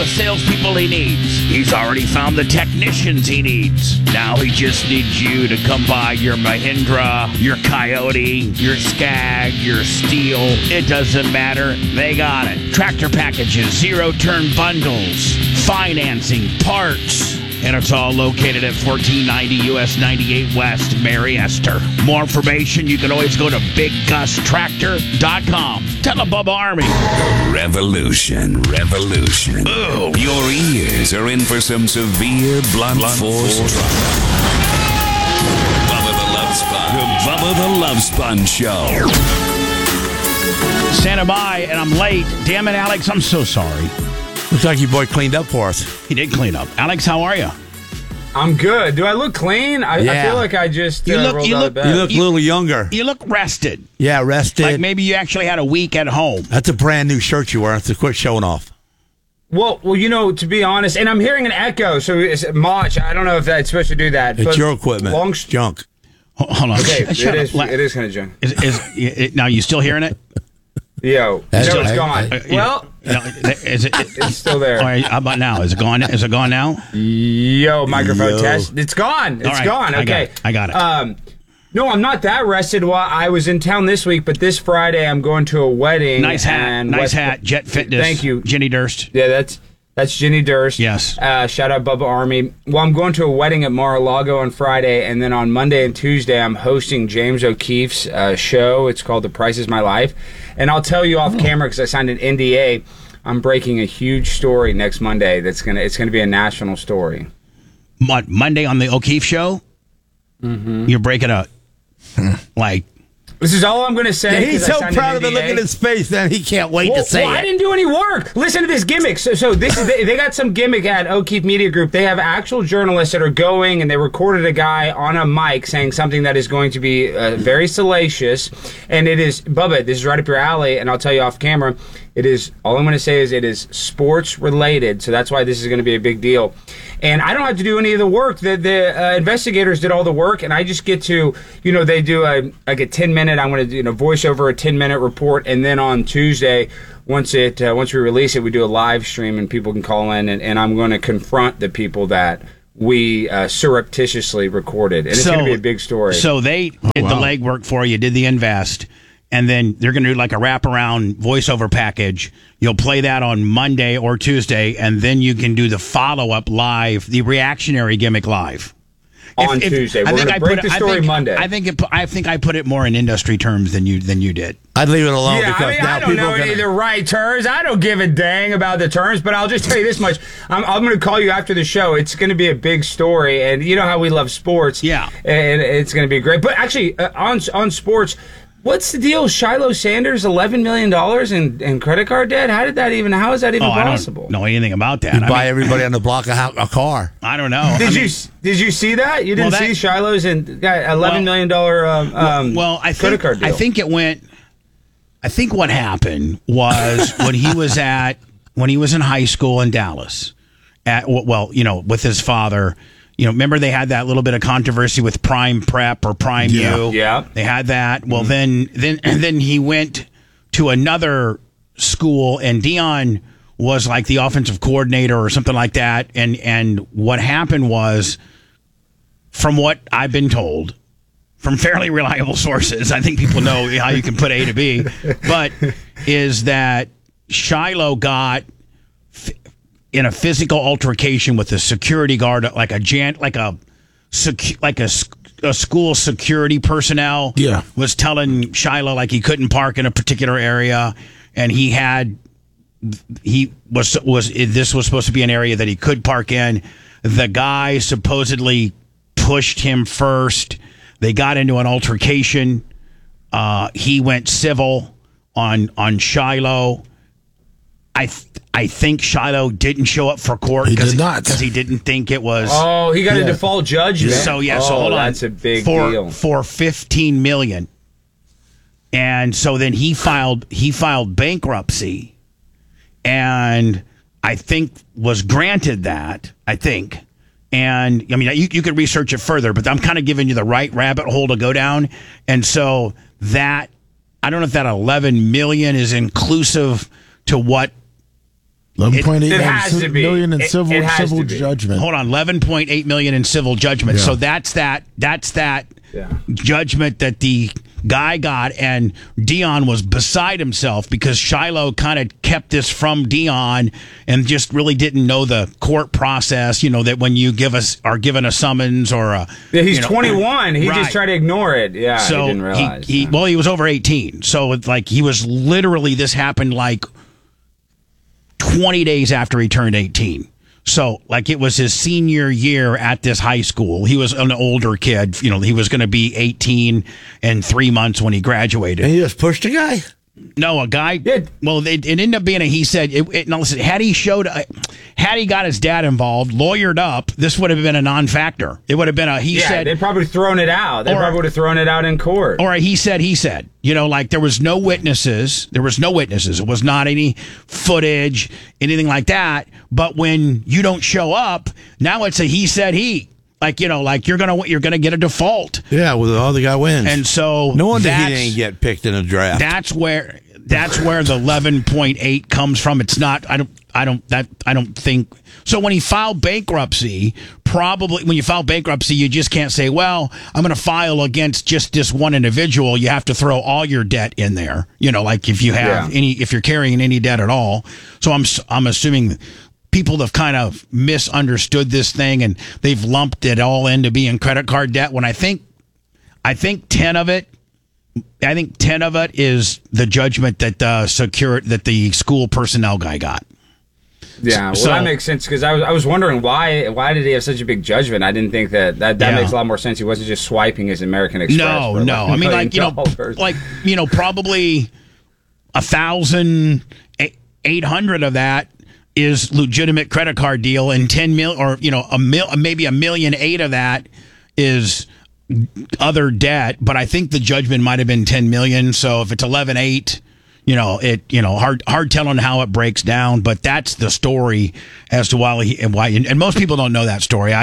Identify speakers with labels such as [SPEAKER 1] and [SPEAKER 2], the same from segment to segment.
[SPEAKER 1] the salespeople he needs. He's already found the technicians he needs. Now he just needs you to come by your Mahindra, your Coyote, your Skag, your Steel. It doesn't matter. They got it. Tractor packages, zero-turn bundles, financing, parts. And it's all located at 1490 US 98 West, Mary Esther. More information, you can always go to BigGusTractor.com. Tell the Bubba Army.
[SPEAKER 2] Revolution. Boom. Your ears are in for some severe blunt force trauma. Bubba the Love Sponge. The Bubba the Love Sponge Show.
[SPEAKER 1] Standing by, and I'm late. Damn it, Alex, I'm so sorry.
[SPEAKER 3] Looks like your boy cleaned up for us.
[SPEAKER 1] He did clean up. Alex, how are you?
[SPEAKER 4] I'm good. Do I look clean? I feel like I just rolled out of bed.
[SPEAKER 3] You look a little younger.
[SPEAKER 1] You look rested.
[SPEAKER 3] Yeah, rested.
[SPEAKER 1] Like maybe you actually had a week at home.
[SPEAKER 3] That's a brand new shirt you wear. To quit showing off.
[SPEAKER 4] Well, to be honest, and I'm hearing an echo, so it's Mach. I don't know if that's supposed to do that.
[SPEAKER 3] It's your equipment. Junk.
[SPEAKER 1] Hold on.
[SPEAKER 4] Okay, it is kind of junk.
[SPEAKER 1] Now, you still hearing it?
[SPEAKER 4] Yo, it's gone. It's still there.
[SPEAKER 1] All right, how about now? Is it gone? Is it gone now?
[SPEAKER 4] Yo, microphone test. It's gone. It's gone. Okay,
[SPEAKER 1] I got it.
[SPEAKER 4] No, I'm not that rested. Well, I was in town this week, but this Friday I'm going to a wedding.
[SPEAKER 1] Nice hat. Jet Fitness.
[SPEAKER 4] Thank you,
[SPEAKER 1] Jenny Durst.
[SPEAKER 4] Yeah, that's Jenny Durst.
[SPEAKER 1] Yes.
[SPEAKER 4] Shout out Bubba Army. Well, I'm going to a wedding at Mar-a-Lago on Friday, and then on Monday and Tuesday, I'm hosting James O'Keefe's show. It's called The Price Is My Life. And I'll tell you off camera, because I signed an NDA, I'm breaking a huge story next Monday. It's gonna be a national story.
[SPEAKER 1] Monday on the O'Keefe show? Mm-hmm. You're breaking up. Like...
[SPEAKER 4] This is all I'm going to say.
[SPEAKER 3] Yeah, he's so proud of the look at his face that he can't wait to say it.
[SPEAKER 4] I didn't do any work. Listen to this gimmick. So this is they got some gimmick at O'Keefe Media Group. They have actual journalists that are going, and they recorded a guy on a mic saying something that is going to be very salacious. And it is, Bubba, this is right up your alley, and I'll tell you off camera, it is, all I'm going to say is it is sports related, so that's why this is going to be a big deal. And I don't have to do any of the work. The investigators did all the work, and I just get to, they do a 10-minute, I'm going to voice over a 10-minute report, and then on Tuesday, once we release it, we do a live stream, and people can call in, and I'm going to confront the people that we surreptitiously recorded. And it's going to be a big story.
[SPEAKER 1] So they did the legwork for you, did the invest, and then they're going to do like a wraparound voiceover package. You'll play that on Monday or Tuesday, and then you can do the follow-up live, the reactionary gimmick live.
[SPEAKER 4] On Tuesday. We're going to break the story Monday.
[SPEAKER 1] I think I put it more in industry terms than you did.
[SPEAKER 3] I'd leave it alone
[SPEAKER 4] because now I don't know any of the right terms. I don't give a dang about the terms, but I'll just tell you this much. I'm going to call you after the show. It's going to be a big story, and you know how we love sports.
[SPEAKER 1] Yeah.
[SPEAKER 4] And it's going to be great. But actually, on sports, what's the deal? Shiloh Sanders, $11 million in credit card debt? How is that even possible?
[SPEAKER 1] I don't know anything about that.
[SPEAKER 3] You buy everybody on the block a car.
[SPEAKER 1] I don't know.
[SPEAKER 4] Did you see that? You didn't see Shiloh's and got $11 million credit card deal.
[SPEAKER 1] I think what happened was when he was in high school in Dallas, with his father. Remember they had that little bit of controversy with Prime Prep or Prime U?
[SPEAKER 4] Yeah.
[SPEAKER 1] They had that. Well, then he went to another school, and Dion was like the offensive coordinator or something like that. And what happened was, from what I've been told, from fairly reliable sources, I think people know how you can put A to B, but is that Shiloh got in a physical altercation with a security guard, like a school security personnel.
[SPEAKER 3] Yeah.
[SPEAKER 1] Was telling Shiloh like he couldn't park in a particular area, and this was supposed to be an area that he could park in. The guy supposedly pushed him first. They got into an altercation. He went civil on Shiloh. I think Shiloh didn't show up for court.
[SPEAKER 3] He did not,
[SPEAKER 1] because he didn't think it was.
[SPEAKER 4] Oh, he got a default judgment.
[SPEAKER 1] So hold on.
[SPEAKER 4] That's a big deal
[SPEAKER 1] for $15 million, and so then he filed bankruptcy, and I think was granted that. I think, and I mean you could research it further, but I'm kind of giving you the right rabbit hole to go down, and so that I don't know if that $11 million is inclusive to what
[SPEAKER 3] 11.8
[SPEAKER 4] It has to be.
[SPEAKER 3] million in
[SPEAKER 4] It
[SPEAKER 3] civil
[SPEAKER 4] has to be.
[SPEAKER 3] judgment.
[SPEAKER 1] Hold on, 11.8 million in civil judgment.
[SPEAKER 3] Yeah.
[SPEAKER 1] So that's that judgment that the guy got, and Dion was beside himself because Shiloh kind of kept this from Dion and just really didn't know the court process. You know that when you are given a summons or a
[SPEAKER 4] he's 21, he
[SPEAKER 1] Right.
[SPEAKER 4] just tried to ignore it. Yeah,
[SPEAKER 1] so
[SPEAKER 4] he didn't realize.
[SPEAKER 1] he was over 18. So it's like he was literally, this happened like 20 days after he turned 18. So, like, it was his senior year at this high school. He was an older kid. You know, he was going to be 18 and 3 months when he graduated.
[SPEAKER 3] And you just pushed a guy?
[SPEAKER 1] No, a guy.
[SPEAKER 4] Yeah.
[SPEAKER 1] Well, it ended up being he said, no, listen, had he got his dad involved, lawyered up, this would have been a non-factor. It would have been he said.
[SPEAKER 4] They'd probably thrown it out. They
[SPEAKER 1] Or-
[SPEAKER 4] probably would have thrown it out in court.
[SPEAKER 1] Or he said. You know, like there was no witnesses. It was not any footage, anything like that. But when you don't show up, now it's a he said he. Like, you know, like you're gonna get a default.
[SPEAKER 3] Yeah, well, the guy wins.
[SPEAKER 1] And so
[SPEAKER 3] no wonder he
[SPEAKER 1] that's-
[SPEAKER 3] didn't get picked in a draft.
[SPEAKER 1] That's where the 11.8 comes from. It's not. I don't think so. When he filed bankruptcy, probably when you file bankruptcy, you just can't say, "Well, I'm going to file against just this one individual." You have to throw all your debt in there. You know, like if you have if you're carrying any debt at all. So I'm assuming people have kind of misunderstood this thing and they've lumped it all into being credit card debt. When I think 10 of it. I think 10 of it is the judgment that the school personnel guy got.
[SPEAKER 4] Yeah, well,
[SPEAKER 1] So-
[SPEAKER 4] that makes sense because I was wondering why did he have such a big judgment? I didn't think that
[SPEAKER 1] Yeah.
[SPEAKER 4] makes a lot more sense. He wasn't just swiping his American Express.
[SPEAKER 1] No.
[SPEAKER 4] for
[SPEAKER 1] I mean, like,
[SPEAKER 4] $11 million.
[SPEAKER 1] probably 1,800 of that is legitimate credit card deal, and 10 mil, or maybe 1.8 million of that is other debt. But I think the judgment might have been 10 million. So if it's 11.8, hard telling how it breaks down. But that's the story as to why and most people don't know that story.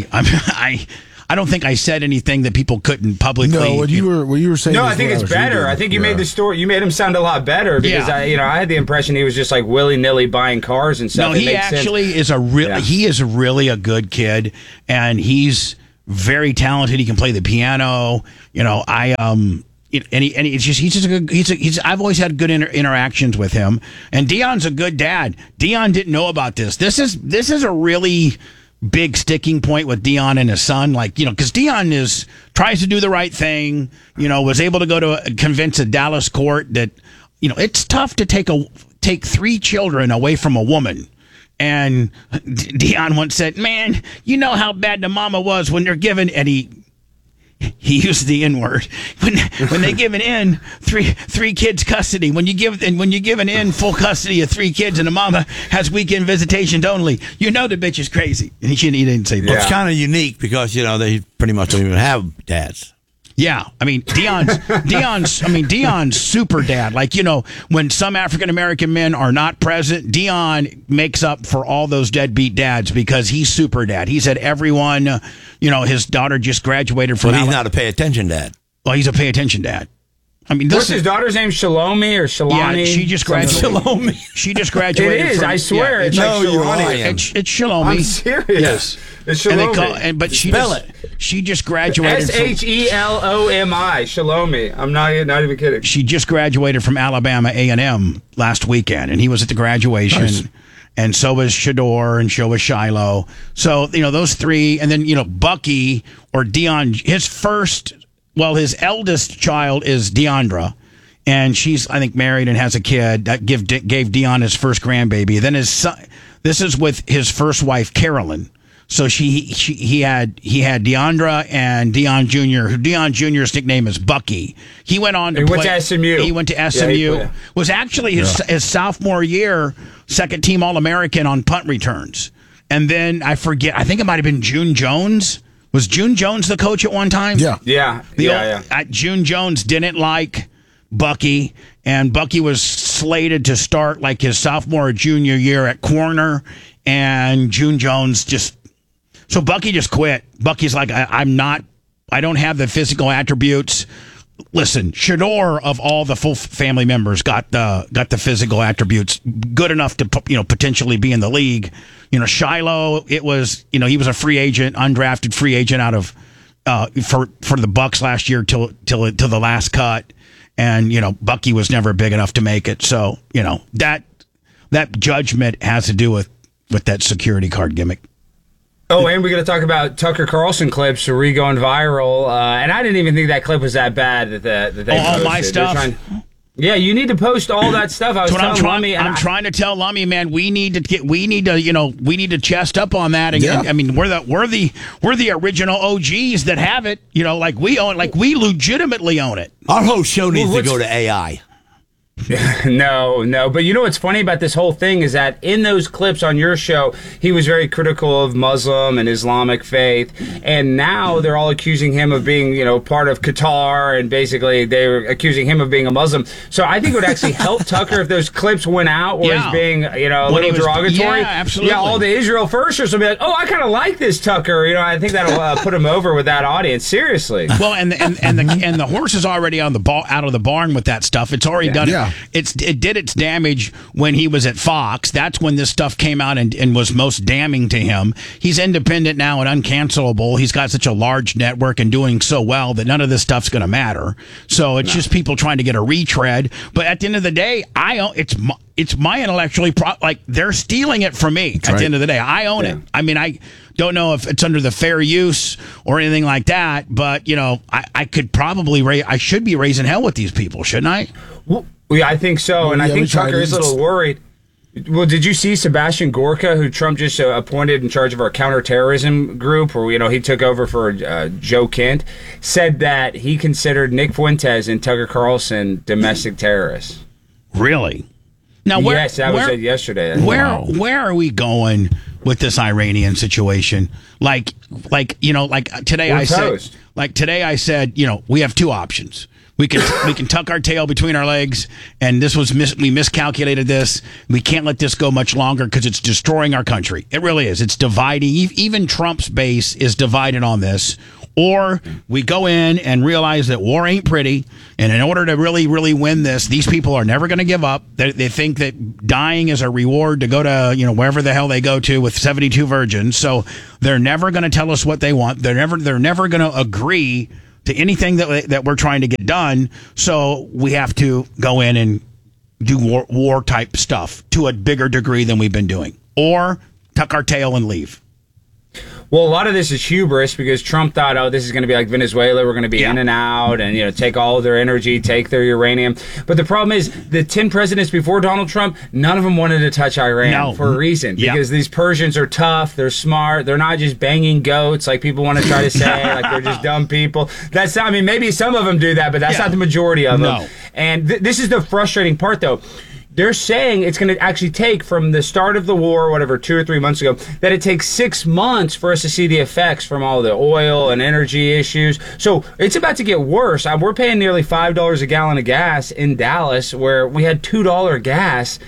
[SPEAKER 1] I don't think I said anything that people couldn't publicly.
[SPEAKER 3] No, what you were saying.
[SPEAKER 4] No,
[SPEAKER 3] is
[SPEAKER 4] I think
[SPEAKER 3] what
[SPEAKER 4] it's
[SPEAKER 3] was
[SPEAKER 4] better.
[SPEAKER 3] reading.
[SPEAKER 4] I think you
[SPEAKER 3] Yeah.
[SPEAKER 4] made the story. You made him sound a lot better because
[SPEAKER 1] Yeah.
[SPEAKER 4] I had the impression he was just like willy nilly buying cars and stuff.
[SPEAKER 1] No, he actually is he is really a good kid, and he's very talented. He can play the piano. You know, and it's just he's just a good. I've always had good interactions with him, and Dion's a good dad. Dion didn't know about this. This is a really big sticking point with Dion and his son, because Dion tries to do the right thing. Was able to convince a Dallas court that it's tough to take 3 children away from a woman. And Dion once said, "Man, you know how bad the mama was when they're given," and he used the N-word, when they give an N three kids custody. When you give an N full custody of 3 kids and the mama has weekend visitations only, the bitch is crazy. And he didn't say that.
[SPEAKER 3] It's kind of unique because they pretty much don't even have dads.
[SPEAKER 1] Yeah, I mean Dion's super dad. When some African American men are not present, Dion makes up for all those deadbeat dads because he's super dad. He said everyone, his daughter just graduated from.
[SPEAKER 3] But he's not a pay attention dad.
[SPEAKER 1] Well, he's a pay attention dad. I mean,
[SPEAKER 4] what's his daughter's name? Shalomi or Shalani?
[SPEAKER 1] Yeah, she just graduated.
[SPEAKER 3] Shalomi.
[SPEAKER 1] She just graduated.
[SPEAKER 4] It is. I swear.
[SPEAKER 1] Yeah,
[SPEAKER 4] it's
[SPEAKER 3] no,
[SPEAKER 4] like
[SPEAKER 3] you're
[SPEAKER 4] Shalani.
[SPEAKER 3] lying.
[SPEAKER 1] It's Shalomi.
[SPEAKER 4] I'm serious.
[SPEAKER 1] Yes.
[SPEAKER 4] It's
[SPEAKER 1] And
[SPEAKER 4] Shalomi.
[SPEAKER 1] but she
[SPEAKER 3] Spell
[SPEAKER 1] just, She just graduated.
[SPEAKER 4] Shelomi. Shalomi. I'm not even kidding.
[SPEAKER 1] She just graduated from Alabama A&M last weekend, and he was at the graduation.
[SPEAKER 3] Nice.
[SPEAKER 1] And so was Shador, and so was Shiloh. So, those 3, and then, Bucky or Dion, his eldest child is Deandra, and she's, I think, married and has a kid. That gave Dion his first grandbaby. Then his son, this is with his first wife, Carolyn. So he had Deandra and Dion Jr., who Dion Jr.'s nickname is Bucky. He went on to
[SPEAKER 4] He went to SMU.
[SPEAKER 1] He went to
[SPEAKER 4] Yeah,
[SPEAKER 1] SMU. Was actually his sophomore year, second team All-American on punt returns. And then I think it might have been June Jones. Was June Jones the coach at one time?
[SPEAKER 3] Yeah.
[SPEAKER 4] Yeah.
[SPEAKER 1] June Jones didn't like Bucky, and Bucky was slated to start like his sophomore or junior year at corner, and June Jones so Bucky just quit. Bucky's like, I don't have the physical attributes. listen, Shador of all the full family members got the physical attributes good enough to potentially be in the league. Shiloh, it was he was a free agent, undrafted free agent out of for the Bucks last year till the last cut, and Bucky was never big enough to make it. So that judgment has to do with that security card gimmick.
[SPEAKER 4] Oh, and we're going to talk about Tucker Carlson clips going viral. And I didn't even think that clip was that bad that they posted.
[SPEAKER 1] All my stuff.
[SPEAKER 4] Yeah, you need to post all that stuff.
[SPEAKER 1] I'm trying to tell Lummy, man, we need to chest up on that. And I mean, we're the original OGs that have it. We own, we legitimately own it.
[SPEAKER 3] Our whole show needs to go to AI.
[SPEAKER 4] No. But you know what's funny about this whole thing is that in those clips on your show, he was very critical of Muslim and Islamic faith. And now they're all accusing him of being, part of Qatar. And basically they're accusing him of being a Muslim. So I think it would actually help Tucker if those clips went out where he's being, a little derogatory.
[SPEAKER 1] Yeah, absolutely.
[SPEAKER 4] Yeah, all the Israel firsters will be like, oh, I kind of like this Tucker. I think that'll put him over with that audience. Seriously.
[SPEAKER 1] Well, and the horse is already out of the barn with that stuff. It's already done.
[SPEAKER 3] Yeah.
[SPEAKER 1] It did its damage when he was at Fox. That's when this stuff came out and was most damning to him. He's independent now and uncancelable. He's got such a large network and doing so well that none of this stuff's going to matter. So it's just people trying to get a retread. But at the end of the day, it's my intellectually they're stealing it from me. At the end of the day, I own it. I mean, I don't know if it's under the fair use or anything like that, but I could probably I should be raising hell with these people, shouldn't I?
[SPEAKER 4] Well, yeah, I think so, and I think Tucker is a little worried. Well, did you see Sebastian Gorka, who Trump just appointed in charge of our counterterrorism group, where he took over for Joe Kent, said that he considered Nick Fuentes and Tucker Carlson domestic terrorists.
[SPEAKER 1] Really? Now,
[SPEAKER 4] yes, that was said yesterday.
[SPEAKER 1] Where are we going with this Iranian situation? Like today I said, we have two options. We can tuck our tail between our legs, and we miscalculated this. We can't let this go much longer because it's destroying our country. It really is. It's dividing. Even Trump's base is divided on this. Or we go in and realize that war ain't pretty, and in order to really, really win this, these people are never going to give up. They think that dying is a reward to go to wherever the hell they go to with 72 virgins. So they're never going to tell us what they want. They're never going to agree to anything that we're trying to get done. So we have to go in and do war type stuff to a bigger degree than we've been doing, or tuck our tail and leave.
[SPEAKER 4] Well, a lot of this is hubris because Trump thought, oh, this is going to be like Venezuela. We're going to be in and out and, take all of their energy, take their uranium. But the problem is the 10 presidents before Donald Trump, none of them wanted to touch Iran for a reason. Because these Persians are tough. They're smart. They're not just banging goats like people want to try to say, like they're just dumb people. That's not, maybe some of them do that, but that's not the majority of them. And this is the frustrating part, though. They're saying it's going to actually take from the start of the war, 2 or 3 months ago, that it takes 6 months for us to see the effects from all the oil and energy issues. So it's about to get worse. We're paying nearly $5 a gallon of gas in Dallas, where we had $2 gas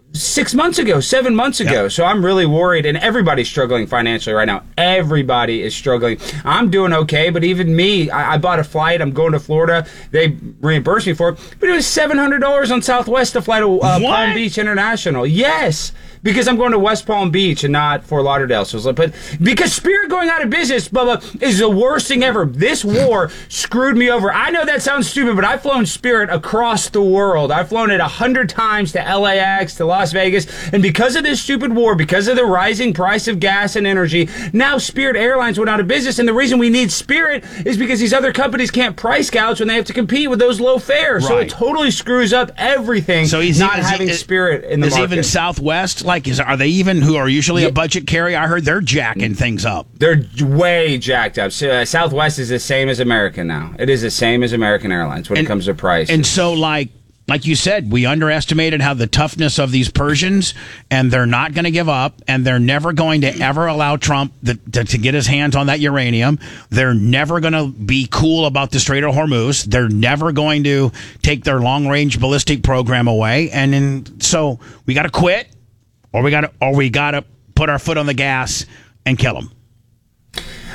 [SPEAKER 4] 6 months ago, 7 months ago. So I'm really worried, and everybody's struggling financially right now. Everybody is struggling. I'm doing okay, but even me, I bought a flight. I'm going to Florida. They reimbursed me for it, but it was $700 on Southwest to fly to Palm Beach International. Yes. Because I'm going to West Palm Beach and not Fort Lauderdale. But because Spirit going out of business, Bubba, is the worst thing ever. This war screwed me over. I know that sounds stupid, but I've flown Spirit across the world. I've flown it 100 times to LAX, to Las Vegas. And because of this stupid war, because of the rising price of gas and energy, now Spirit Airlines went out of business. And the reason we need Spirit is because these other companies can't price gouge when they have to compete with those low fares. So it totally screws up everything. So he's not having Spirit in the market.
[SPEAKER 1] Is even Southwest... are they even, who are usually a budget carrier? I heard they're jacking things up.
[SPEAKER 4] They're way jacked up. Southwest is the same as American now. It is the same as American Airlines when it comes to price.
[SPEAKER 1] And so, like you said, we underestimated how the toughness of these Persians, and they're not going to give up, and they're never going to ever allow Trump to get his hands on that uranium. They're never going to be cool about the Strait of Hormuz. They're never going to take their long-range ballistic program away. And so we got to quit. Or we got to put our foot on the gas and kill them.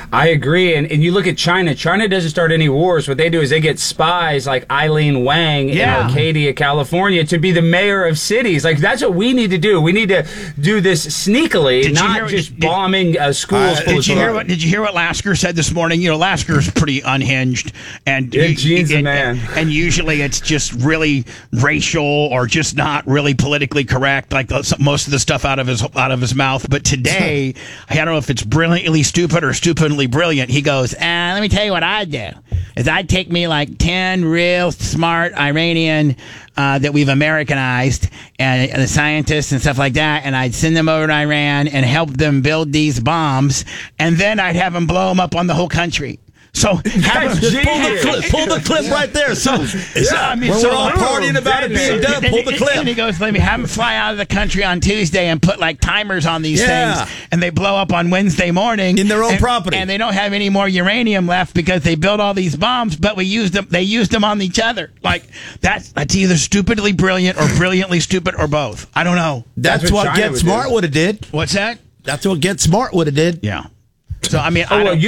[SPEAKER 4] I agree. And you look at China. China doesn't start any wars. What they do is they get spies like Eileen Wang in Arcadia, California, to be the mayor of cities. Like, that's what we need to do. We need to do this sneakily, not just bombing schools.
[SPEAKER 1] Did you hear what Lasker said this morning? You know, Lasker's pretty unhinged, and
[SPEAKER 4] Gene's a man.
[SPEAKER 1] And usually it's just really racial or just not really politically correct, like most of the stuff out of his mouth. But today, I don't know if it's brilliantly stupid or stupidly brilliant. He goes, let me tell you what I'd do. Is I'd take me like 10 real smart Iranian that we've Americanized and the scientists and stuff like that, and I'd send them over to Iran and help them build these bombs, and then I'd have them blow them up on the whole country. So
[SPEAKER 3] just pull the clip right there. So we're all partying about it being done. Pull the clip.
[SPEAKER 1] And he goes, let me have them fly out of the country on Tuesday and put like timers on these things, and they blow up on Wednesday morning
[SPEAKER 3] in their own property,
[SPEAKER 1] and they don't have any more uranium left because they built all these bombs, but they used them on each other. Like that's either stupidly brilliant or brilliantly stupid or both. I don't know.
[SPEAKER 3] That's what Get Smart would have did.
[SPEAKER 1] What's that?
[SPEAKER 3] That's what Get Smart would have did.
[SPEAKER 1] Yeah. So I mean,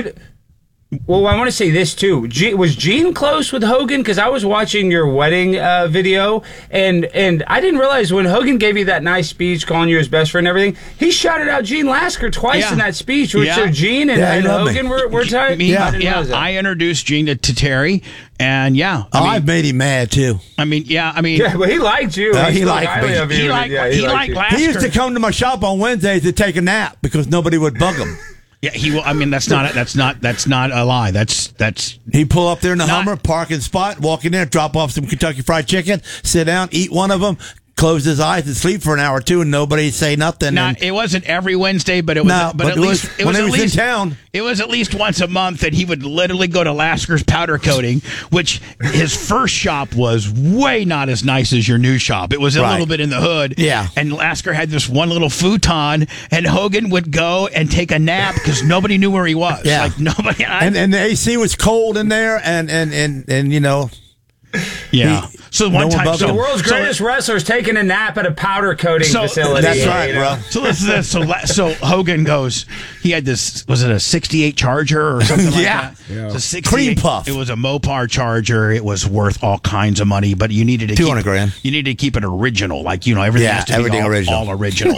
[SPEAKER 4] Well, I want to say this too. Was Gene close with Hogan? Because I was watching your wedding video, and I didn't realize when Hogan gave you that nice speech, calling you his best friend and everything, he shouted out Gene Lasker twice in that speech. So Gene and Hogan were tight.
[SPEAKER 1] I introduced Gene to Terry, and
[SPEAKER 3] I've made him mad too.
[SPEAKER 1] Well,
[SPEAKER 4] he liked you.
[SPEAKER 3] He liked me.
[SPEAKER 1] He liked Lasker.
[SPEAKER 3] He used to come to my shop on Wednesdays to take a nap because nobody would bug him.
[SPEAKER 1] Yeah, he will. I mean, that's not a lie. That's
[SPEAKER 3] he pull up there in the Hummer, parking spot, walk in there, drop off some Kentucky Fried Chicken, sit down, eat one of them, close his eyes and sleep for an hour or two, and nobody say nothing.
[SPEAKER 1] It wasn't every Wednesday, but it was. But at least it was
[SPEAKER 3] in town.
[SPEAKER 1] It was at least once a month that he would literally go to Lasker's Powder Coating, which his first shop was way not as nice as your new shop. It was a little bit in the hood.
[SPEAKER 3] Yeah.
[SPEAKER 1] And Lasker had this one little futon, and Hogan would go and take a nap because nobody knew where he was.
[SPEAKER 3] Yeah.
[SPEAKER 1] Like nobody.
[SPEAKER 3] And the AC was cold in there, and you know.
[SPEAKER 1] Yeah. So one time,
[SPEAKER 4] the world's greatest wrestler's taking a nap at a powder coating facility.
[SPEAKER 3] That's right, bro.
[SPEAKER 1] So listen to this. So Hogan goes. He had this. Was it a '68 Charger or something like that?
[SPEAKER 3] Yeah.
[SPEAKER 1] So
[SPEAKER 3] Cream Puff.
[SPEAKER 1] It was a Mopar Charger. It was worth all kinds of money, but you needed to
[SPEAKER 3] $200,000.
[SPEAKER 1] You needed to keep it original, like everything has to be all original.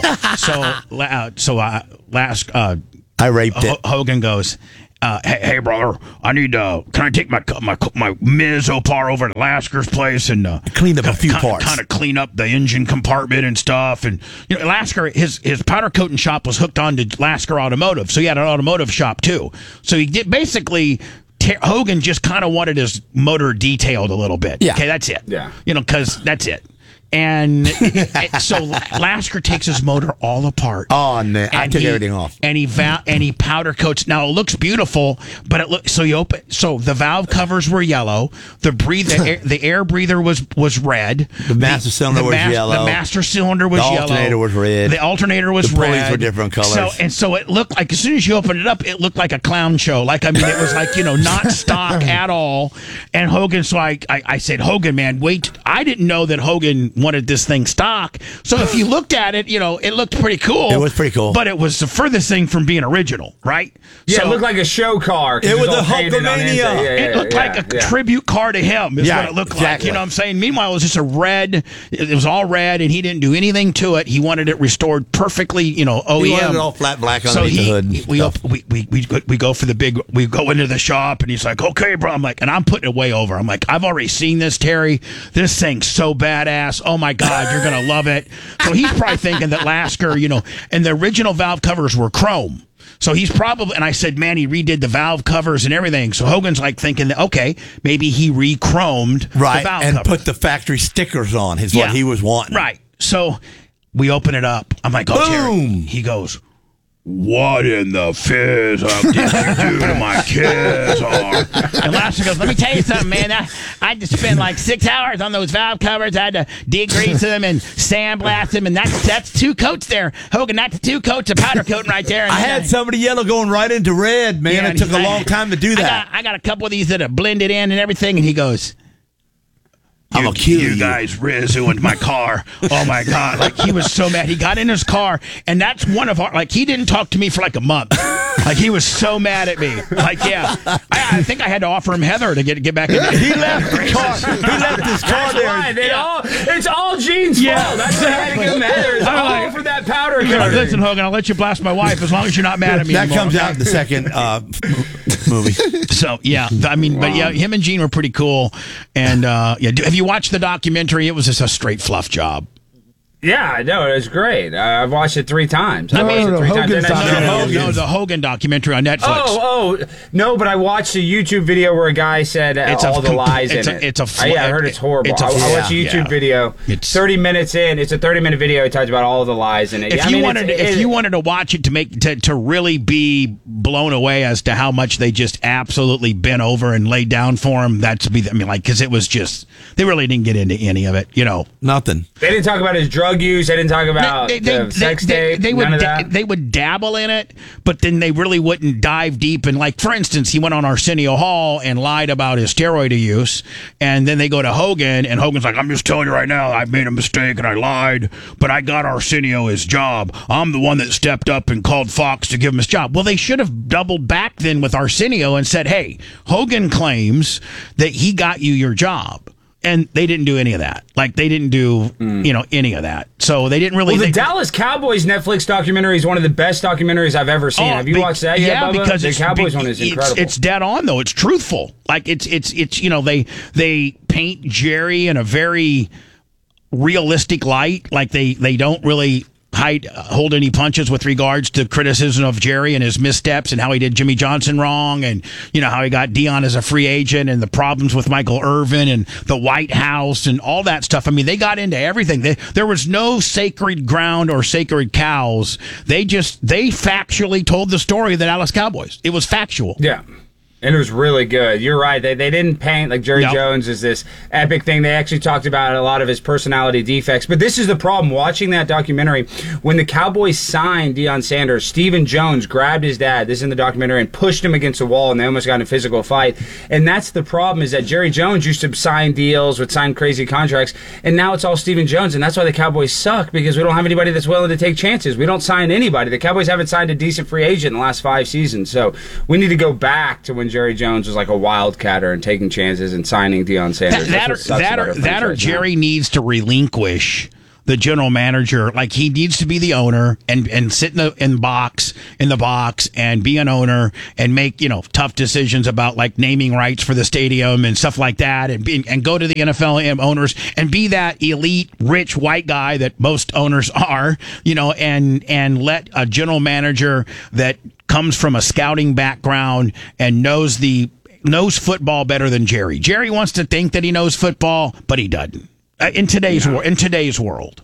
[SPEAKER 3] I raped it.
[SPEAKER 1] Hogan goes. Hey, brother, I need can I take my Ms. Opar over to Lasker's place and
[SPEAKER 3] clean up a few parts,
[SPEAKER 1] kind of clean up the engine compartment and stuff. And Lasker, his powder coating shop was hooked on to Lasker Automotive, so he had an automotive shop too. So he did basically. Hogan just kind of wanted his motor detailed a little bit.
[SPEAKER 3] Yeah.
[SPEAKER 1] Okay, that's it.
[SPEAKER 4] Yeah.
[SPEAKER 1] Because that's it. And so Lasker takes his motor all apart.
[SPEAKER 3] Oh, man. I took everything off.
[SPEAKER 1] And he powder coats. Now, it looks beautiful, but it looks so the valve covers were yellow. The air breather was red.
[SPEAKER 3] The master cylinder was yellow.
[SPEAKER 1] The master cylinder was yellow.
[SPEAKER 3] The alternator was red.
[SPEAKER 1] The alternator was red.
[SPEAKER 3] The pulleys were different colors.
[SPEAKER 1] So it looked like, as soon as you opened it up, it looked like a clown show. Like, I mean, it was like, not stock at all. And Hogan, so I said, Hogan, man, wait. I didn't know that Hogan wanted this thing stock. So if you looked at it, it looked pretty cool.
[SPEAKER 3] It was pretty cool.
[SPEAKER 1] But it was the furthest thing from being original, right?
[SPEAKER 4] Yeah,
[SPEAKER 1] so,
[SPEAKER 4] it looked like a show car.
[SPEAKER 3] It was a Hulkamania.
[SPEAKER 1] It looked like a tribute car to him is what it looked like. You know what I'm saying? Meanwhile, it was just a red. It was all red, and he didn't do anything to it. He wanted it restored perfectly, OEM.
[SPEAKER 3] He wanted it all flat black underneath the
[SPEAKER 1] hood. We go for the big. We go into the shop, and he's like, "Okay, bro." I'm like, and I'm putting it way over. I'm like, I've already seen this, Terry. This thing's so badass. Oh my God, you're gonna love it. So he's probably thinking that Lasker, and the original valve covers were chrome. So he's probably, and I said, man, he redid the valve covers and everything. So Hogan's like thinking that, okay, maybe he re-chromed the valve
[SPEAKER 3] and
[SPEAKER 1] covers.
[SPEAKER 3] put the factory stickers on is what he was wanting.
[SPEAKER 1] Right. So we open it up. I'm like, oh, Terry. He goes, what in the fizz did you do to my kids? And Lasker goes, let me tell you something, man. I had to spend like 6 hours on those valve covers. I had to degrease them and sandblast them, and that's 2 coats there. Hogan, that's 2 coats of powder coating right there. And
[SPEAKER 3] I had some of the yellow going right into red, man.
[SPEAKER 1] Yeah,
[SPEAKER 3] it took a long time to do that.
[SPEAKER 1] I got a couple of these that have blended in and everything, and he goes,
[SPEAKER 3] I'm gonna kill you.
[SPEAKER 1] You guys ruined my car. Oh my God. Like, he was so mad. He got in his car, and that's one of our, like, he didn't talk to me for like a month. Like, he was so mad at me. Like, yeah. I think I had to offer him Heather to get back in.
[SPEAKER 3] He left the car. He left his car there.
[SPEAKER 4] It's all Gene's fault. That's why I had to give him Heather. It's all for that powder coating.
[SPEAKER 1] Listen, Hogan, I'll let you blast my wife as long as you're not mad at me
[SPEAKER 3] That
[SPEAKER 1] anymore.
[SPEAKER 3] comes out in the second movie.
[SPEAKER 1] So, yeah. I mean, but yeah, him and Gene were pretty cool. And, yeah, have you watched the documentary? It was just a straight fluff job.
[SPEAKER 4] Yeah, no, it was great. I've watched it 3 times.
[SPEAKER 1] I mean,
[SPEAKER 3] the
[SPEAKER 1] Hogan documentary on Netflix.
[SPEAKER 4] Oh, no, but I watched a YouTube video where a guy said all the lies in it. I heard it's horrible. I watched a YouTube video. It's 30 minutes in. It's a 30-minute video. It talks about all the lies in it.
[SPEAKER 1] If you wanted to watch it to really be blown away as to how much they just absolutely bent over and laid down for him, because it was just, they really didn't get into any of it.
[SPEAKER 3] Nothing.
[SPEAKER 4] They didn't talk about his drug use. They didn't talk about sex tape. None of that.
[SPEAKER 1] They would dabble in it, but then they really wouldn't dive deep. And, like, for instance, he went on Arsenio Hall and lied about his steroid use, and then they go to Hogan, and Hogan's like, I'm just telling you right now, I made a mistake and I lied, but I got Arsenio his job. I'm the one that stepped up and called Fox to give him his job. Well, they should have doubled back then with Arsenio and said, hey, Hogan claims that he got you your job. And they didn't do any of that. Like, they didn't do, any of that. So they didn't really.
[SPEAKER 4] Well, the Dallas Cowboys Netflix documentary is one of the best documentaries I've ever seen. Have you watched that yet, Bubba?
[SPEAKER 1] Because
[SPEAKER 4] the Cowboys one is incredible.
[SPEAKER 1] It's dead on, though. It's truthful. Like, it's they paint Jerry in a very realistic light. Like, they don't really hold any punches with regards to criticism of Jerry and his missteps and how he did Jimmy Johnson wrong, and how he got Dion as a free agent and the problems with Michael Irvin and the White House and all that stuff. I mean, they got into everything. There was no sacred ground or sacred cows. They factually told the story of the Dallas Cowboys. It was factual.
[SPEAKER 4] Yeah. And it was really good. You're right. They didn't paint like Jerry Jones as this epic thing. They actually talked about a lot of his personality defects. But this is the problem. Watching that documentary, when the Cowboys signed Deion Sanders, Stephen Jones grabbed his dad, this is in the documentary, and pushed him against a wall, and they almost got in a physical fight. And that's the problem, is that Jerry Jones used to sign deals, would sign crazy contracts, and now it's all Stephen Jones. And that's why the Cowboys suck, because we don't have anybody that's willing to take chances. We don't sign anybody. The Cowboys haven't signed a decent free agent in the last 5 seasons. So we need to go back to when Jerry Jones was like a wildcatter and taking chances and signing Deion Sanders.
[SPEAKER 1] That or Jerry needs to relinquish the general manager. Like, he needs to be the owner and sit in the box and be an owner and make tough decisions about, like, naming rights for the stadium and stuff like that, and go to the NFL owners and be that elite rich white guy that most owners are, and let a general manager that comes from a scouting background and knows football better than Jerry. Jerry wants to think that he knows football, but he doesn't. In today's world.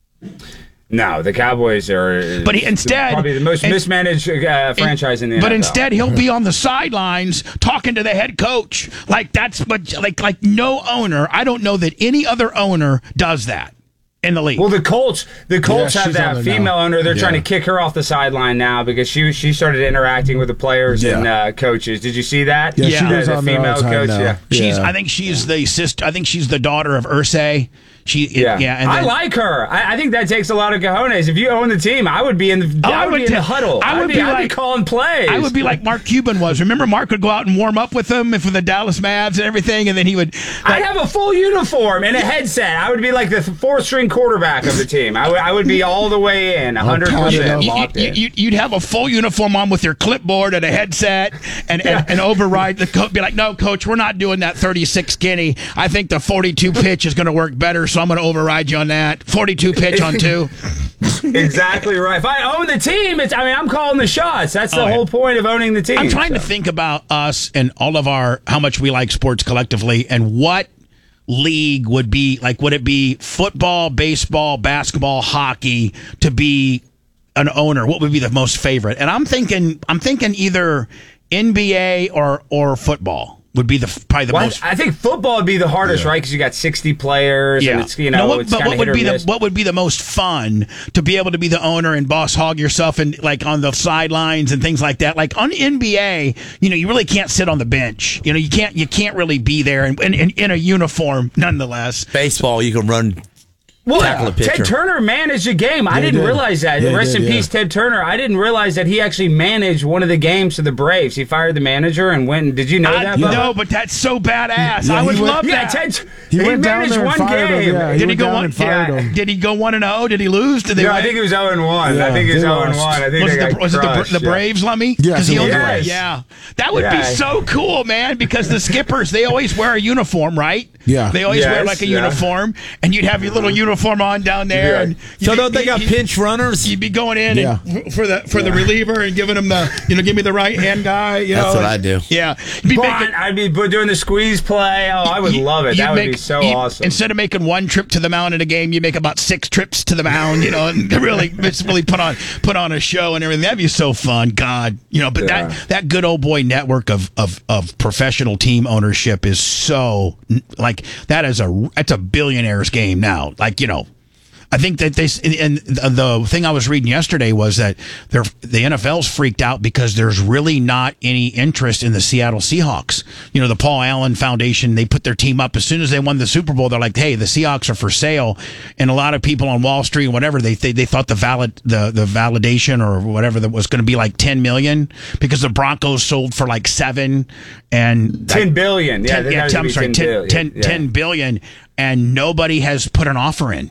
[SPEAKER 4] No, the Cowboys are probably the most mismanaged franchise in the NFL.
[SPEAKER 1] But instead, he'll be on the sidelines talking to the head coach. Like, that's what, like no owner. I don't know that any other owner does that in the league.
[SPEAKER 4] Well, the Colts have that female owner. They're trying to kick her off the sideline now because she started interacting with the players and coaches. Did you see that?
[SPEAKER 5] Yeah, she goes
[SPEAKER 4] the
[SPEAKER 5] on
[SPEAKER 4] female coach.
[SPEAKER 5] now.
[SPEAKER 1] I think she's the sister. I think she's the daughter of Irsay. And
[SPEAKER 4] I like her. I think that takes a lot of cojones. If you own the team, I would be in the huddle. I'd be calling plays.
[SPEAKER 1] I would be like Mark Cuban was. Remember, Mark would go out and warm up with them for the Dallas Mavs and everything, and then he would.
[SPEAKER 4] I'd have a full uniform and a headset. I would be like the 4th-string quarterback of the team. I would be all the way in, 100% locked in.
[SPEAKER 1] You'd have a full uniform on with your clipboard and a headset and override the coach. Be like, no, coach, we're not doing that 36 skinny. I think the 42 pitch is going to work better. So I'm going to override you on that. 42 pitch on 2.
[SPEAKER 4] Exactly right. If I own the team, I'm calling the shots. That's the whole point of owning the team.
[SPEAKER 1] I'm trying to think about us and all of how much we like sports collectively, and what league would be like. Would it be football, baseball, basketball, hockey to be an owner? What would be the most favorite? And I'm thinking either NBA or football would be probably the most.
[SPEAKER 4] I think football would be the hardest, right? Because you got 60 players, and it's
[SPEAKER 1] what would be the most fun to be able to be the owner and boss hog yourself and like on the sidelines and things like that. Like on NBA, you really can't sit on the bench. You can't really be there and in a uniform. Nonetheless,
[SPEAKER 3] baseball, you can run tackle a pitcher.
[SPEAKER 4] Ted Turner managed a game. I didn't realize that.
[SPEAKER 5] Yeah,
[SPEAKER 4] Rest in peace, Ted Turner. I didn't realize that he actually managed one of the games for the Braves. He fired the manager and went. Did you know that?
[SPEAKER 1] No, but that's so badass. I would love that.
[SPEAKER 5] He went down
[SPEAKER 4] managed
[SPEAKER 5] there and
[SPEAKER 4] one
[SPEAKER 5] fired
[SPEAKER 4] game.
[SPEAKER 5] him. Yeah,
[SPEAKER 1] Did he go
[SPEAKER 5] down
[SPEAKER 1] one?
[SPEAKER 5] and fired him.
[SPEAKER 1] Did he go 1-0? Did he lose? Did they?
[SPEAKER 4] No,
[SPEAKER 1] win?
[SPEAKER 4] I think it was 0-1.
[SPEAKER 5] Yeah,
[SPEAKER 4] I think it was
[SPEAKER 5] they
[SPEAKER 4] 0-1.
[SPEAKER 5] lost.
[SPEAKER 4] I think
[SPEAKER 1] Was it the Braves, Lummy?
[SPEAKER 5] Yeah,
[SPEAKER 1] 'Cause he owns the
[SPEAKER 4] yes.
[SPEAKER 1] Braves. Yeah, that would be so cool, man. Because the skippers, they always wear a uniform, right?
[SPEAKER 5] Yeah.
[SPEAKER 1] They always wear like a uniform, and you'd have your little uniform on down there.
[SPEAKER 4] Yeah.
[SPEAKER 1] And
[SPEAKER 3] So don't they got pinch runners?
[SPEAKER 1] You'd be going in and for the reliever and giving him the give me the right hand guy. You
[SPEAKER 3] That's
[SPEAKER 1] know,
[SPEAKER 3] what I do.
[SPEAKER 1] Yeah, you'd be
[SPEAKER 4] I'd be doing the squeeze play. Oh, I would love it. That would be so awesome.
[SPEAKER 1] Instead of making one trip to the mound in a game, you make about 6 trips to the mound. You know, and really put on a show and everything. That'd be so fun. God, but that good old boy network of professional team ownership is so like that's a billionaire's game now. Like I think that and the thing I was reading yesterday was that the NFL's freaked out because there's really not any interest in the Seattle Seahawks. The Paul Allen Foundation, they put their team up as soon as they won the Super Bowl. They're like, hey, the Seahawks are for sale, and a lot of people on Wall Street and whatever they thought the validation or whatever that was going to be like $10 million because the Broncos sold for like $7 million and
[SPEAKER 4] $10 billion. Yeah,
[SPEAKER 1] I'm sorry, $10 billion, and nobody has put an offer in.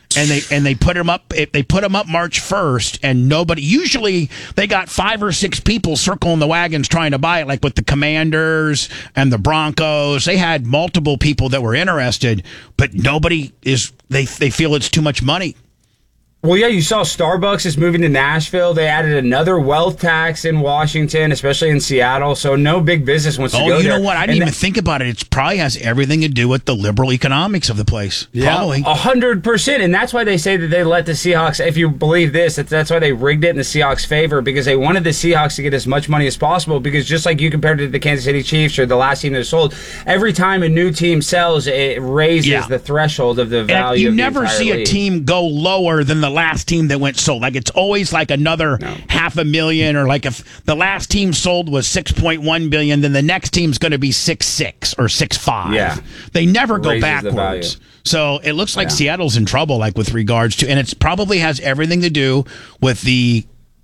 [SPEAKER 1] And they put them up. They put them up March 1st, and nobody. Usually, they got 5 or 6 people circling the wagons trying to buy it. Like with the Commanders and the Broncos, they had multiple people that were interested, but nobody is. They feel it's too much money.
[SPEAKER 4] Well, yeah, you saw Starbucks is moving to Nashville. They added another wealth tax in Washington, especially in Seattle. So no big business wants to go there.
[SPEAKER 1] Oh, you know what? I didn't even think about it. It probably has everything to do with the liberal economics of the place.
[SPEAKER 4] Yeah,
[SPEAKER 1] probably
[SPEAKER 4] 100%. And that's why they say that they let the Seahawks, if you believe this, that's why they rigged it in the Seahawks' favor, because they wanted the Seahawks to get as much money as possible. Because just like you compared it to the Kansas City Chiefs or the last team that sold, every time a new team sells, it raises the threshold of the value.
[SPEAKER 1] You never see a team go lower than the last team that went sold. Like it's always like another $500,000, or like if the last team sold was $6.1 billion, then the next team's going to be 6.6 or 6.5. Yeah, they never go backwards. So it looks like Seattle's in trouble, like with regards to, and it probably has everything to do with the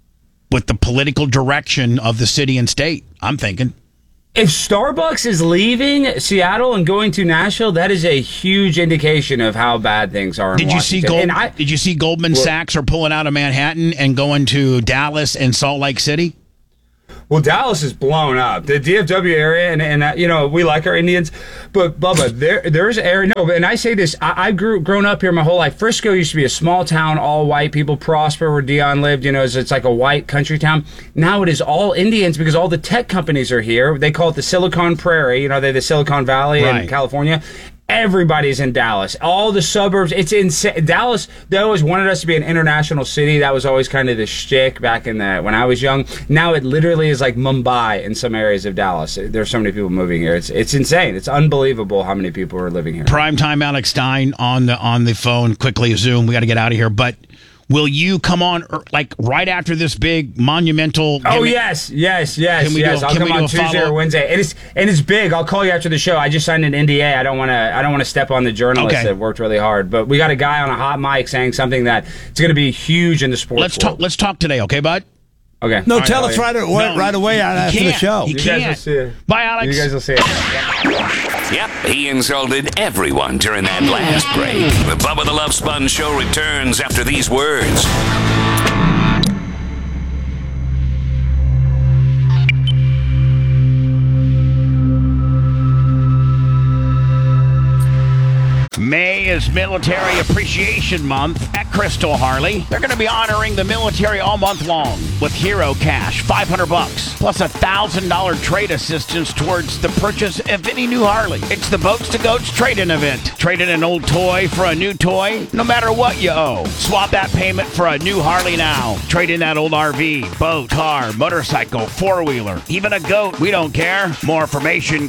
[SPEAKER 1] political direction of the city and state. I'm thinking.
[SPEAKER 4] If Starbucks is leaving Seattle and going to Nashville, that is a huge indication of how bad things are in Washington.
[SPEAKER 1] Did you see Goldman Sachs are pulling out of Manhattan and going to Dallas and Salt Lake City?
[SPEAKER 4] Well, Dallas is blown up. The DFW area, and we like our Indians, but Bubba, there's area. No, and I say this, I've grown up here my whole life. Frisco used to be a small town, all white people, Prosper, where Dion lived. It's like a white country town. Now it is all Indians because all the tech companies are here. They call it the Silicon Prairie. They're the Silicon Valley in California. Everybody's in Dallas. All the suburbs. It's insane. Dallas, they always wanted us to be an international city. That was always kind of the shtick back when I was young. Now it literally is like Mumbai in some areas of Dallas. There's so many people moving here. It's insane. It's unbelievable how many people are living here.
[SPEAKER 1] Primetime Alex Stein on the phone. Quickly, Zoom. We got to get out of here. But will you come on like right after this big monumental?
[SPEAKER 4] Oh yes. I'll come on Tuesday or Wednesday. And it's big. I'll call you after the show. I just signed an NDA. I don't want to step on the journalists that worked really hard. But we got a guy on a hot mic saying something that it's going to be huge in the sports world.
[SPEAKER 1] Let's talk today, okay, bud?
[SPEAKER 4] Okay.
[SPEAKER 3] No, tell us right away after the show.
[SPEAKER 1] You can't. Bye, Alex.
[SPEAKER 4] You guys will see it.
[SPEAKER 2] Yep, he insulted everyone during that last break. The Bubba the Love Sponge Show returns after these words.
[SPEAKER 1] May is Military Appreciation Month at Crystal Harley. They're going to be honoring the military all month long with Hero Cash, $500, plus $1,000 trade assistance towards the purchase of any new Harley. It's the Boats to Goats trade-in event. Trade in an old toy for a new toy, no matter what you owe. Swap that payment for a new Harley now. Trade in that old RV, boat, car, motorcycle, four-wheeler, even a goat. We don't care. More information,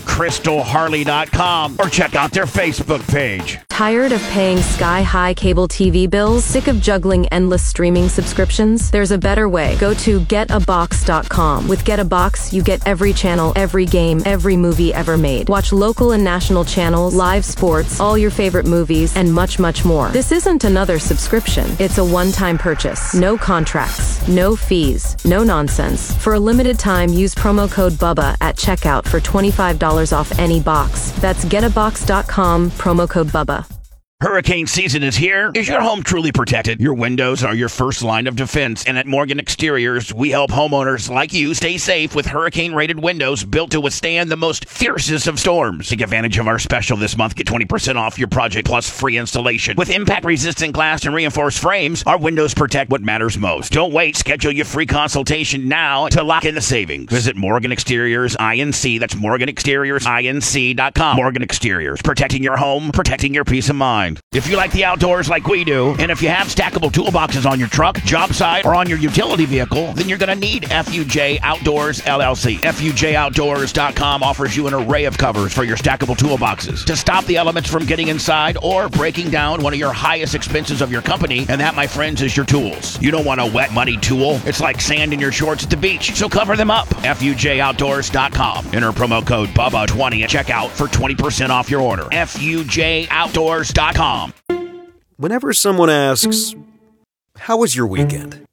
[SPEAKER 1] crystalharley.com, or check out their Facebook page.
[SPEAKER 6] Tired of paying sky-high cable TV bills?
[SPEAKER 5] Sick of juggling endless streaming subscriptions? There's a better way. Go to getabox.com. With GetAbox, you get every channel, every game, every movie ever made. Watch local and national channels, live sports, all your favorite movies, and much, much more. This isn't another subscription. It's a one-time purchase. No contracts, no fees, no nonsense. For a limited time, use promo code BUBBA at checkout for $25 off any box. That's getabox.com, promo code BUBBA.
[SPEAKER 1] Hurricane season is here. Is your home truly protected? Your windows are your first line of defense, and at Morgan Exteriors, we help homeowners like you stay safe with hurricane-rated windows built to withstand the most fiercest of storms. Take advantage of our special this month. Get 20% off your project plus free installation. With impact-resistant glass and reinforced frames, our windows protect what matters most. Don't wait. Schedule your free consultation now to lock in the savings. Visit Morgan Exteriors INC. That's MorganExteriorsINC.com. Morgan Exteriors, protecting your home, protecting your peace of mind. If you like the outdoors like we do, and if you have stackable toolboxes on your truck, job site, or on your utility vehicle, then you're going to need FUJ Outdoors LLC. FUJOutdoors.com offers you an array of covers for your stackable toolboxes to stop the elements from getting inside or breaking down one of your highest expenses of your company, and that, my friends, is your tools. You don't want a wet, muddy tool. It's like sand in your shorts at the beach, so cover them up. FUJOutdoors.com. Enter promo code BUBBA20 at checkout for 20% off your order. FUJOutdoors.com.
[SPEAKER 6] Whenever someone asks, "How was your weekend?"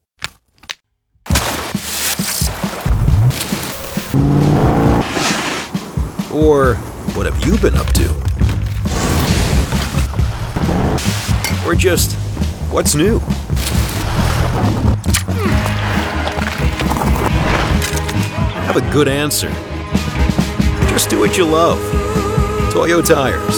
[SPEAKER 6] Or, "What have you been up to?" Or just, "What's new?" Have a good answer. Just do what you love. Toyo Tires.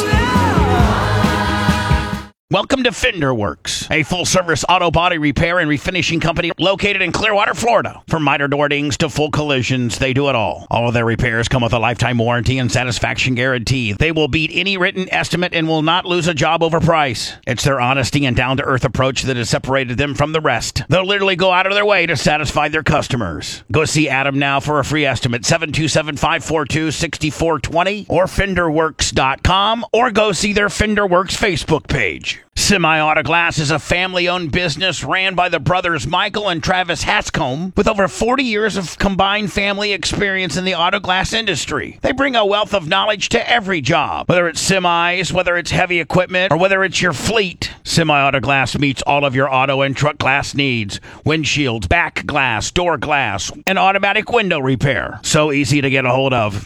[SPEAKER 1] Welcome to Fender Works, a full-service auto body repair and refinishing company located in Clearwater, Florida. From minor door dings to full collisions, they do it all. All of their repairs come with a lifetime warranty and satisfaction guarantee. They will beat any written estimate and will not lose a job over price. It's their honesty and down-to-earth approach that has separated them from the rest. They'll literally go out of their way to satisfy their customers. Go see Adam now for a free estimate, 727-542-6420 or FenderWorks.com, or go see their Fender Works Facebook page. Semi-Auto Glass is a family-owned business ran by the brothers Michael and Travis Hatscombe with over 40 years of combined family experience in the auto glass industry. They bring a wealth of knowledge to every job, whether it's semis, whether it's heavy equipment, or whether it's your fleet. Semi-Auto Glass meets all of your auto and truck glass needs: windshields, back glass, door glass, and automatic window repair. So easy to get a hold of.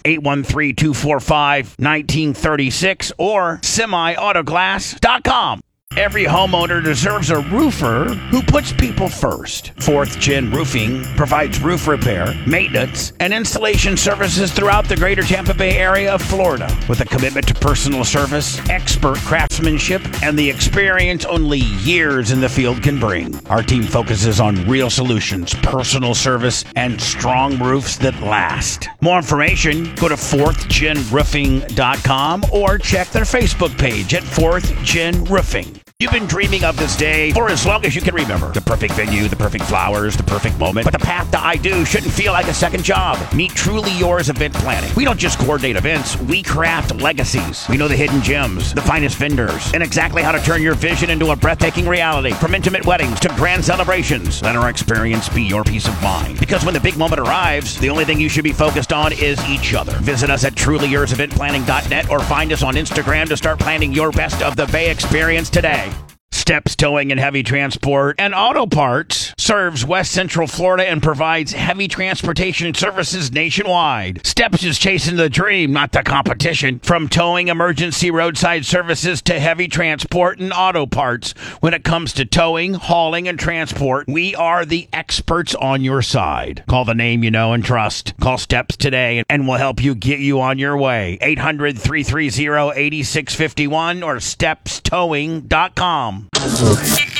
[SPEAKER 1] 813-245-1936 or semiautoglass.com. Every homeowner deserves a roofer who puts people first. Fourth Gen Roofing provides roof repair, maintenance, and installation services throughout the greater Tampa Bay area of Florida. With a commitment to personal service, expert craftsmanship, and the experience only years in the field can bring. Our team focuses on real solutions, personal service, and strong roofs that last. More information, go to fourthgenroofing.com or check their Facebook page at Fourth Gen Roofing. You've been dreaming of this day for as long as you can remember. The perfect venue, the perfect flowers, the perfect moment. But the path to I Do shouldn't feel like a second job. Meet Truly Yours Event Planning. We don't just coordinate events, we craft legacies. We know the hidden gems, the finest vendors, and exactly how to turn your vision into a breathtaking reality. From intimate weddings to grand celebrations, let our experience be your peace of mind. Because when the big moment arrives, the only thing you should be focused on is each other. Visit us at trulyourseventplanning.net or find us on Instagram to start planning your best of the Bay experience today. Steps Towing and Heavy Transport and Auto Parts serves West Central Florida and provides heavy transportation services nationwide. Steps is chasing the dream, not the competition. From towing, emergency roadside services to heavy transport and auto parts. When it comes to towing, hauling, and transport, we are the experts on your side. Call the name you know and trust. Call Steps today and we'll help you get you on your way. 800-330-8651 or stepstowing.com.